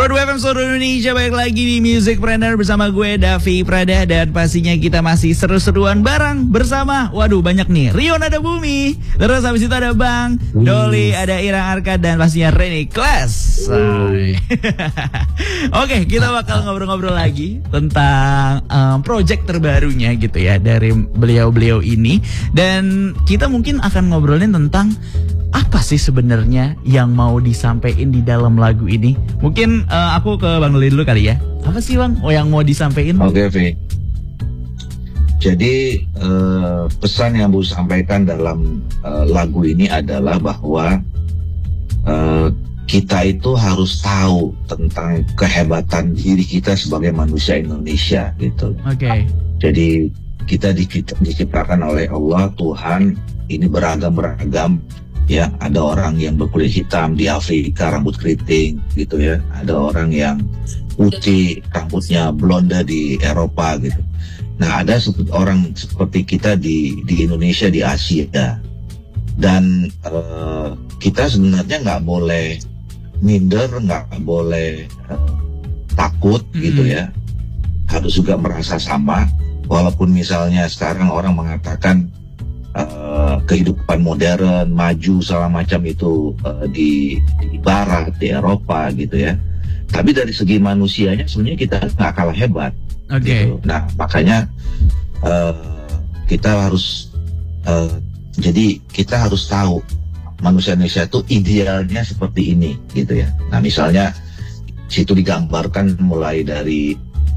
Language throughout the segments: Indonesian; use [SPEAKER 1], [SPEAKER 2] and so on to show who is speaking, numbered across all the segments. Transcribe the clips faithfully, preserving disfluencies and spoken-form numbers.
[SPEAKER 1] Pro dua F M seluruh Indonesia, balik lagi di Music Planner bersama gue Davi Prada. Dan pastinya kita masih seru-seruan bareng bersama, waduh banyak nih, Rion ada Bumi, terus habis itu ada Bang Doli, ada Irang Arka, dan pastinya Reni Class. Oke, kita bakal ngobrol-ngobrol lagi tentang um, project terbarunya gitu ya dari beliau-beliau ini. Dan kita mungkin akan ngobrolin tentang apa sih sebenarnya yang mau disampaikan di dalam lagu ini? Mungkin uh, aku ke Bang Doli dulu kali ya. Apa sih Bang oh yang mau disampaikan?
[SPEAKER 2] Oke, okay, V. Jadi uh, pesan yang mau sampaikan dalam uh, lagu ini adalah bahwa uh, kita itu harus tahu tentang kehebatan diri kita sebagai manusia Indonesia gitu.
[SPEAKER 1] Oke. Okay.
[SPEAKER 2] Jadi kita diciptakan oleh Allah, Tuhan ini beragam-beragam. Ya, ada orang yang berkulit hitam di Afrika, rambut keriting gitu ya. Ada orang yang putih, rambutnya blonde di Eropa gitu. Nah, ada orang seperti kita di di Indonesia, di Asia. Dan uh, kita sebenarnya nggak boleh minder, nggak boleh uh, takut mm-hmm. gitu ya. Harus juga merasa sama. Walaupun misalnya sekarang orang mengatakan Uh, kehidupan modern, maju segala macam itu uh, di, di Barat, di Eropa gitu ya. Tapi dari segi manusianya sebenarnya kita nggak kalah hebat.
[SPEAKER 1] Oke. Okay.
[SPEAKER 2] Gitu. Nah makanya uh, kita harus uh, jadi kita harus tahu manusia Indonesia itu idealnya seperti ini gitu ya. Nah misalnya situ digambarkan mulai dari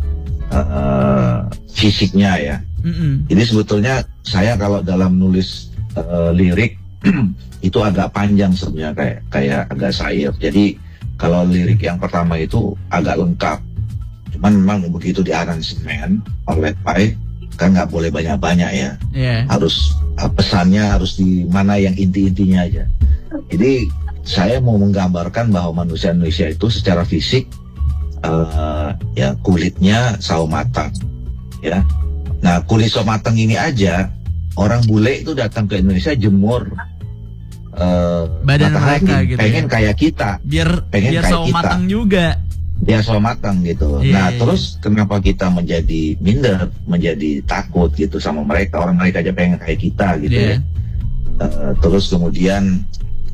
[SPEAKER 2] uh, fisiknya ya. Mm-hmm. Jadi sebetulnya saya kalau dalam nulis uh, lirik itu agak panjang sebenarnya, kayak kayak agak syair. Jadi kalau lirik yang pertama itu agak lengkap. Cuman memang begitu di aransemen oleh Pai kan nggak boleh banyak-banyak ya. Yeah. Harus uh, pesannya harus di mana yang inti-intinya aja. Jadi saya mau menggambarkan bahwa manusia Indonesia itu secara fisik uh, ya kulitnya sawo matang ya. Nah kulit sawo matang ini aja orang bule itu datang ke Indonesia jemur uh,
[SPEAKER 1] badan mereka gitu
[SPEAKER 2] pengen
[SPEAKER 1] ya?
[SPEAKER 2] Kayak kita
[SPEAKER 1] biar
[SPEAKER 2] pengen
[SPEAKER 1] biar
[SPEAKER 2] kayak
[SPEAKER 1] sawo
[SPEAKER 2] kita.
[SPEAKER 1] matang juga
[SPEAKER 2] Biar sawo matang gitu. Yeah, nah yeah. Terus kenapa kita menjadi minder, menjadi takut gitu sama mereka, orang mereka aja pengen kayak kita gitu yeah. ya. Uh, terus kemudian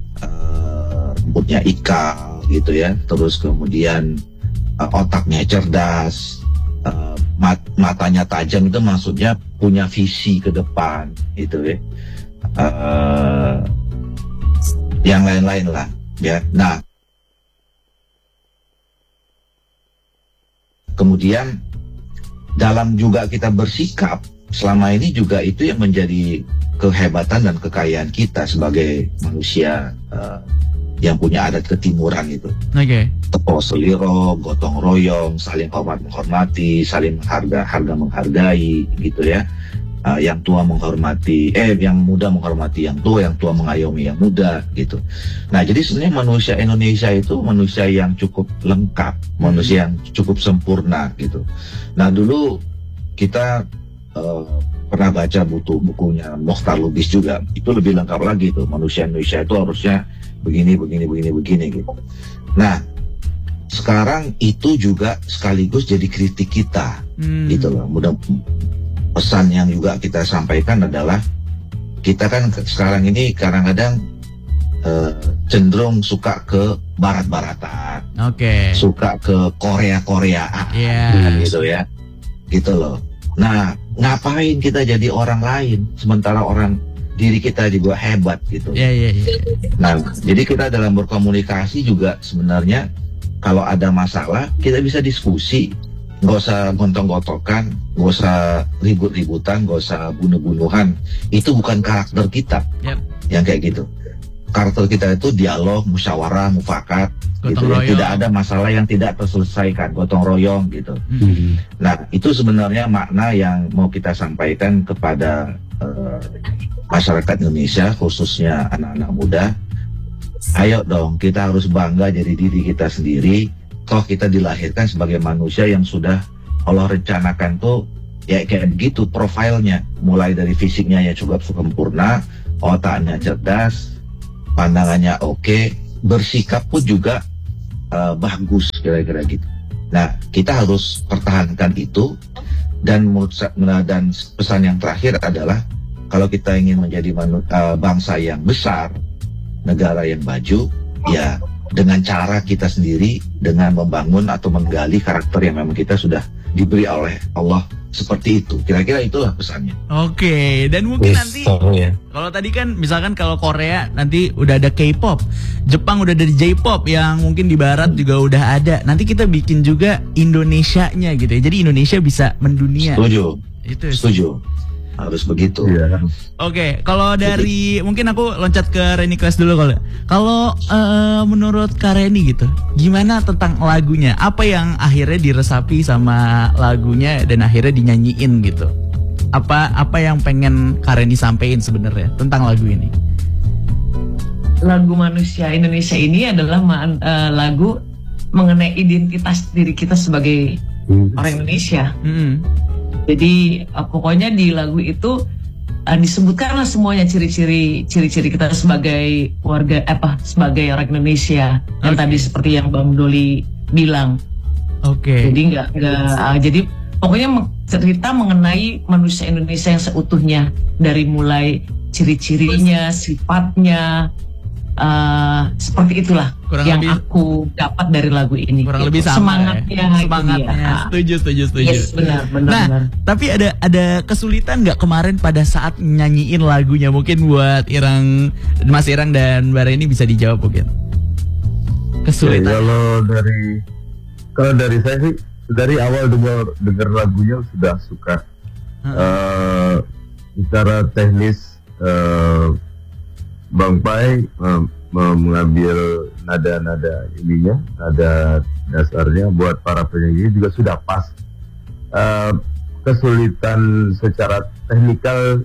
[SPEAKER 2] uh, rambutnya ikal gitu ya. Terus kemudian uh, otaknya cerdas. Uh, mat, matanya tajam, itu maksudnya punya visi ke depan gitu ya. Uh, yang lain-lain lah ya. Nah kemudian dalam juga kita bersikap selama ini juga itu yang menjadi kehebatan dan kekayaan kita sebagai manusia uh, yang punya adat ketimuran itu. Oke. Okay. Tepo seliro, gotong royong, saling hormat menghormati, saling harga harga menghargai, gitu ya. Uh, yang tua menghormati, eh yang muda menghormati yang tua, yang tua mengayomi yang muda, gitu. Nah, jadi sebenarnya manusia Indonesia itu manusia yang cukup lengkap, hmm. manusia yang cukup sempurna, gitu. Nah, dulu kita uh, pernah baca buku bukunya Mokhtar Lubis juga, itu lebih lengkap lagi tuh. Manusia Indonesia itu harusnya begini, begini, begini, begini gitu. Nah, sekarang itu juga sekaligus jadi kritik kita, hmm. gitu loh. Mudah pesan yang juga kita sampaikan adalah kita kan sekarang ini kadang-kadang uh, cenderung suka ke barat-baratan,
[SPEAKER 1] okay.
[SPEAKER 2] suka ke Korea-Koreaan,
[SPEAKER 1] yeah.
[SPEAKER 2] gitu ya, gitu loh. Nah, ngapain kita jadi orang lain sementara orang diri kita juga hebat gitu.
[SPEAKER 1] Yeah, yeah, yeah.
[SPEAKER 2] Nah, jadi kita dalam berkomunikasi juga sebenarnya kalau ada masalah kita bisa diskusi, nggak usah gontong-gontokan, nggak usah ribut-ributan, nggak usah bunuh-bunuhan. Itu bukan karakter kita, yep. yang kayak gitu. Karakter kita itu dialog, musyawarah, mufakat, gitu ya. Tidak ada masalah yang tidak terselesaikan, gotong royong gitu. Mm-hmm. Nah, itu sebenarnya makna yang mau kita sampaikan kepada uh, masyarakat Indonesia, khususnya anak-anak muda. Ayo dong, kita harus bangga jadi diri kita sendiri. Toh kita dilahirkan sebagai manusia yang sudah Allah rencanakan tuh ya kayak begitu profilnya. Mulai dari fisiknya yang cukup sempurna, otaknya cerdas, pandangannya oke, bersikap pun juga uh, bagus kira-kira gitu. Nah, kita harus pertahankan itu. Dan dan pesan yang terakhir adalah kalau kita ingin menjadi manu, uh, bangsa yang besar, negara yang maju, ya dengan cara kita sendiri, dengan membangun atau menggali karakter yang memang kita sudah diberi oleh Allah seperti itu. Kira-kira itulah pesannya.
[SPEAKER 1] Oke, dan mungkin
[SPEAKER 3] Yes,
[SPEAKER 1] nanti
[SPEAKER 3] ya.
[SPEAKER 1] kalau tadi kan misalkan kalau Korea nanti udah ada K-pop, Jepang udah ada J-pop, yang mungkin di barat juga udah ada. Nanti kita bikin juga Indonesianya gitu ya. Jadi Indonesia bisa mendunia.
[SPEAKER 2] Setuju.
[SPEAKER 1] Itu
[SPEAKER 2] Setuju. Harus begitu.
[SPEAKER 3] Iya.
[SPEAKER 1] Oke, kalau dari mungkin aku loncat ke Reni Kles dulu kalau. Kalau eh, menurut Kak Reni gitu, gimana tentang lagunya? Apa yang akhirnya diresapi sama lagunya dan akhirnya dinyanyiin gitu? Apa apa yang pengen Kak Reni sampein sebenarnya tentang lagu ini?
[SPEAKER 4] Lagu Manusia Indonesia ini adalah ma- uh, lagu mengenai identitas diri kita sebagai
[SPEAKER 3] Hmm.
[SPEAKER 4] orang Indonesia.
[SPEAKER 1] Hmm.
[SPEAKER 4] Jadi uh, pokoknya di lagu itu uh, disebutkanlah semuanya ciri-ciri ciri-ciri kita sebagai warga apa sebagai orang Indonesia. Yang
[SPEAKER 1] Oke.
[SPEAKER 4] tadi seperti yang Bang Doli bilang.
[SPEAKER 1] Oke.
[SPEAKER 4] Jadi nggak nggak uh, jadi pokoknya meng- cerita mengenai manusia Indonesia yang seutuhnya dari mulai ciri-cirinya, sifatnya. Uh, seperti itulah
[SPEAKER 1] Kurang
[SPEAKER 4] yang
[SPEAKER 1] lebih-
[SPEAKER 4] aku dapat dari lagu ini.
[SPEAKER 1] Kurang
[SPEAKER 4] gitu.
[SPEAKER 1] lebih sama
[SPEAKER 4] semangatnya,
[SPEAKER 1] ya.
[SPEAKER 4] itu
[SPEAKER 1] Semangatnya.
[SPEAKER 4] dia.
[SPEAKER 1] Setuju, setuju, setuju.
[SPEAKER 4] Yes, benar, benar,
[SPEAKER 1] Nah,
[SPEAKER 4] benar.
[SPEAKER 1] tapi ada ada kesulitan nggak kemarin pada saat nyanyiin lagunya? Mungkin buat Irang, Mas Irang dan Mbak Reni bisa dijawab mungkin.
[SPEAKER 3] Ya,
[SPEAKER 1] Kesulitan.
[SPEAKER 3] kalau dari kalau dari saya sih dari awal dengar dengar lagunya sudah suka.
[SPEAKER 1] Heeh.
[SPEAKER 3] Eh, secara teknis eh, Bang Pai eh, mengambil nada-nada ininya, nada dasarnya buat para penyanyi juga sudah pas. Eh, kesulitan secara teknikal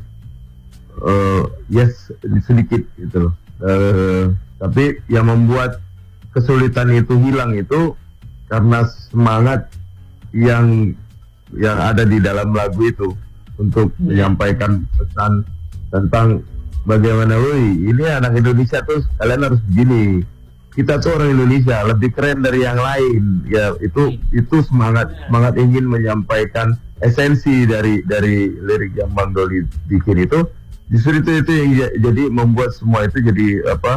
[SPEAKER 3] eh, yes sedikit gitu loh. Eh, tapi yang membuat kesulitan itu hilang itu karena semangat yang yang ada di dalam lagu itu untuk menyampaikan pesan tentang bagaimana, woi ini anak Indonesia tuh kalian harus begini, kita tuh orang Indonesia lebih keren dari yang lain ya. Itu itu semangat semangat ingin menyampaikan esensi dari dari lirik yang Bang Doli bikin itu. Justru itu itu yang j- jadi membuat semua itu jadi apa,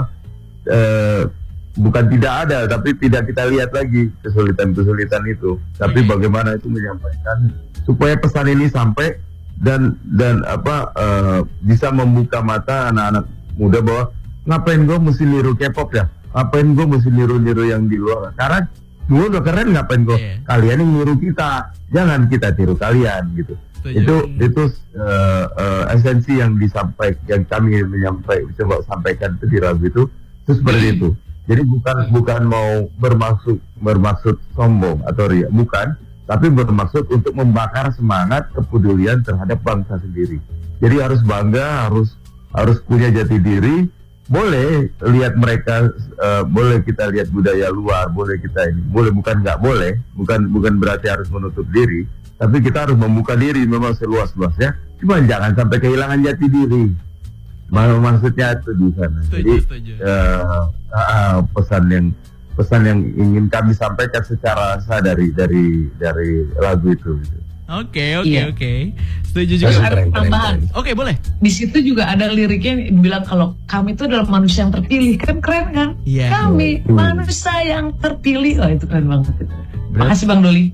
[SPEAKER 3] eh, bukan tidak ada tapi tidak kita lihat lagi kesulitan-kesulitan itu, tapi bagaimana itu menyampaikan supaya pesan ini sampai dan dan apa uh, bisa membuka mata anak-anak muda bahwa ngapain gue mesti niru K-pop ya, ngapain gue mesti niru-niru yang di luar, karena gue udah keren, ngapain gue
[SPEAKER 1] Yeah.
[SPEAKER 3] kalian yang niru kita, jangan kita tiru kalian gitu.
[SPEAKER 1] Setuju.
[SPEAKER 3] Itu itu uh, uh, esensi yang disampaikan, yang kami menyampaikan coba sampaikan itu di lagu itu, itu seperti itu. Jadi bukan bukan mau bermaksud bermaksud sombong atau ria, bukan, tapi bermaksud untuk membakar semangat kepedulian terhadap bangsa sendiri. Jadi harus bangga, harus harus punya jati diri. Boleh lihat mereka, uh, boleh kita lihat budaya luar, boleh kita ini, boleh bukan nggak boleh, bukan bukan berarti harus menutup diri, tapi kita harus membuka diri memang seluas-luasnya. Cuma jangan sampai kehilangan jati diri. Mak- Maksudnya itu di sana.
[SPEAKER 1] Setuju,
[SPEAKER 3] Jadi
[SPEAKER 1] setuju.
[SPEAKER 3] uh, uh, pesan yang pesan yang ingin kami sampaikan secara sah dari dari dari lagu itu. Gitu.
[SPEAKER 1] Oke, oke,
[SPEAKER 4] Iya.
[SPEAKER 1] oke. Setuju
[SPEAKER 4] Terus
[SPEAKER 1] juga.
[SPEAKER 4] ada
[SPEAKER 3] Keren, keren,
[SPEAKER 4] tambahan.
[SPEAKER 3] keren.
[SPEAKER 1] Oke, boleh.
[SPEAKER 4] Di situ juga ada liriknya yang bilang kalau kami itu adalah manusia yang terpilih, kan keren kan?
[SPEAKER 1] Iya.
[SPEAKER 4] Kami
[SPEAKER 3] Hmm.
[SPEAKER 4] manusia yang terpilih, oh itu keren banget. Itu.
[SPEAKER 1] Berat.
[SPEAKER 4] Makasih Bang Doli.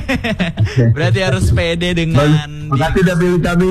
[SPEAKER 1] Berarti harus pede dengan
[SPEAKER 3] Makasih udah pilih kami.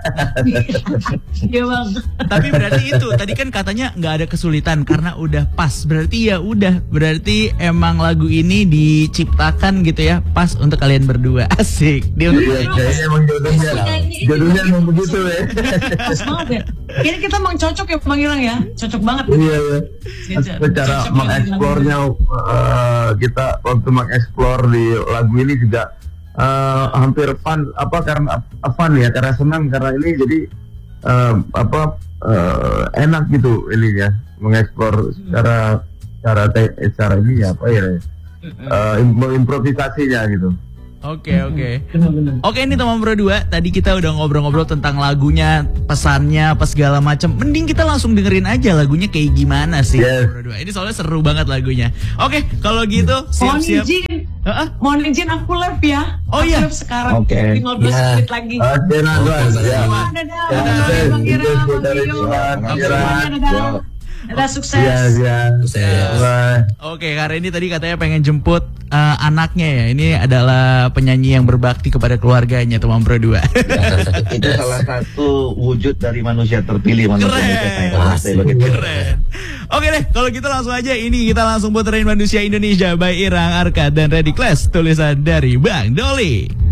[SPEAKER 4] Iya Bang.
[SPEAKER 1] Tapi berarti itu tadi kan katanya nggak ada kesulitan karena udah pas. Berarti ya udah. Berarti emang lagu ini diciptakan gitu ya pas untuk kalian berdua. Asik. Dia untuk
[SPEAKER 3] Iya, kayaknya emang jodohnya. Jodohnya emang begitu ya.
[SPEAKER 4] Pas banget ya. Kayaknya kita emang cocok ya Bang Irang ya. Cocok banget.
[SPEAKER 3] Iya, iya.
[SPEAKER 4] Cocok.
[SPEAKER 3] Secara
[SPEAKER 4] Cocok
[SPEAKER 3] mengeksplornya, eh, kita waktu mengeksplor di lagu ini juga eh, hampir fun, apa karena fun ya, karena senang, karena ini jadi eh, apa eh, enak gitu ini ya, mengeksplor secara secara te- secara ini ya apa ya, eh, im- improvisasinya gitu.
[SPEAKER 1] Oke oke.
[SPEAKER 4] Benar-benar.
[SPEAKER 1] Oke, ini teman Pro dua. Tadi kita udah ngobrol-ngobrol tentang lagunya, pesannya, apa segala macam. Mending kita langsung dengerin aja lagunya kayak gimana sih,
[SPEAKER 3] Yes.
[SPEAKER 1] Pro dua. Ini soalnya seru banget lagunya. Oke, kalau gitu
[SPEAKER 4] Mohon
[SPEAKER 1] siap-siap.
[SPEAKER 4] izin,
[SPEAKER 1] Heeh.
[SPEAKER 4] mohon izin aku live ya.
[SPEAKER 1] Oh,
[SPEAKER 4] Aku
[SPEAKER 1] iya.
[SPEAKER 4] live sekarang.
[SPEAKER 2] Oke.
[SPEAKER 4] lima belas
[SPEAKER 5] Ya.
[SPEAKER 4] menit lagi.
[SPEAKER 3] Oke, Nazwan. Ya.
[SPEAKER 4] Dadah,
[SPEAKER 3] Ya,
[SPEAKER 4] Bang Ira,
[SPEAKER 3] itu
[SPEAKER 4] Bang
[SPEAKER 3] dari
[SPEAKER 4] Rio.
[SPEAKER 3] Tuhan.
[SPEAKER 2] Oke.
[SPEAKER 3] Kira.
[SPEAKER 4] Dadah. Dadah, sukses.
[SPEAKER 3] Iya, iya.
[SPEAKER 5] Sukses.
[SPEAKER 3] Bye.
[SPEAKER 1] Oke, karena ini tadi katanya pengen jemput eh, anaknya ya. Ini adalah penyanyi yang berbakti kepada keluarganya, teman Pro dua.
[SPEAKER 2] Itu salah satu wujud dari manusia terpilih, manusia
[SPEAKER 1] Keren.
[SPEAKER 2] Indonesia sayang. Saya begitu.
[SPEAKER 1] Keren. Oke deh, kalau gitu langsung aja ini kita langsung puterin Manusia Indonesia by Irang, Arka, dan Ready Class, tulisan dari Bang Doli.